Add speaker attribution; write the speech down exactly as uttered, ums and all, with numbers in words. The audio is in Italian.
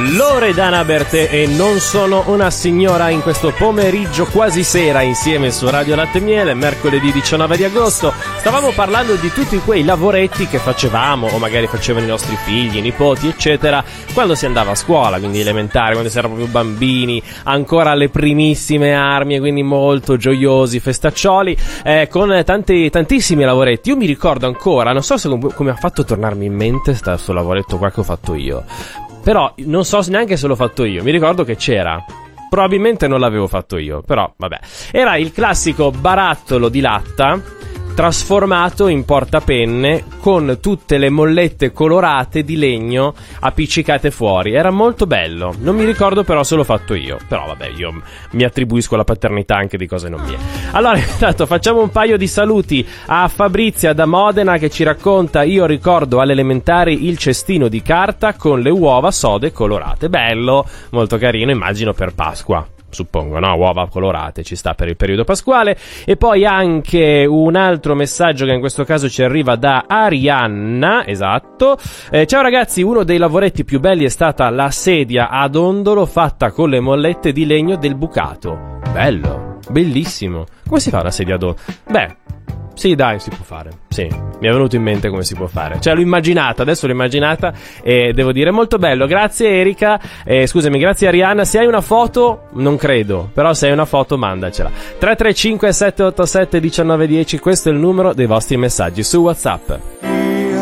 Speaker 1: Loredana Bertè e Non sono una signora in questo pomeriggio quasi sera insieme su Radio Latte e Miele, mercoledì diciannove di agosto. Stavamo parlando di tutti quei lavoretti che facevamo o magari facevano i nostri figli, i nipoti eccetera quando si andava a scuola, quindi elementare, quando si era proprio bambini, ancora alle primissime armi e quindi molto gioiosi, festaccioli, eh, con tanti, tantissimi lavoretti. Io mi ricordo ancora, non so se com- come ha fatto tornarmi in mente questo lavoretto qua che ho fatto io, però non so neanche se l'ho fatto io. Mi ricordo che c'era, probabilmente non l'avevo fatto io, però vabbè. Era il classico barattolo di latta trasformato in portapenne con tutte le mollette colorate di legno appiccicate fuori. Era molto bello. Non mi ricordo però se l'ho fatto io, però vabbè, io mi attribuisco la paternità anche di cose non mie. Allora intanto facciamo un paio di saluti a Fabrizia da Modena che ci racconta: io ricordo alle elementari il cestino di carta con le uova sode colorate. Bello, molto carino, immagino per Pasqua, suppongo, no? Uova colorate, ci sta per il periodo pasquale. E poi anche un altro messaggio che in questo caso ci arriva da Arianna, esatto. Eh, ciao ragazzi, uno dei lavoretti più belli è stata la sedia ad ondolo fatta con le mollette di legno del bucato. Bello, bellissimo. Come si fa una sedia ad ondolo? Beh, sì, dai, si può fare. Sì, mi è venuto in mente come si può fare. Cioè, l'ho immaginata, adesso l'ho immaginata e devo dire molto bello. Grazie Erika, eh, scusami, grazie Arianna. Se hai una foto, non credo, però se hai una foto mandacela. tre tre cinque sette otto sette uno nove uno zero, questo è il numero dei vostri messaggi su WhatsApp.